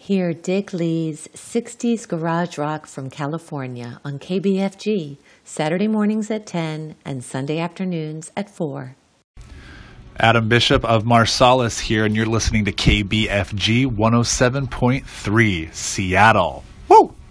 Hear Dick Lee's 60s Garage Rock from California on KBFG, Saturday mornings at 10 and Sunday afternoons at 4. Adam Bishop of Marsalis here, and you're listening to KBFG 107.3 Seattle. Woo!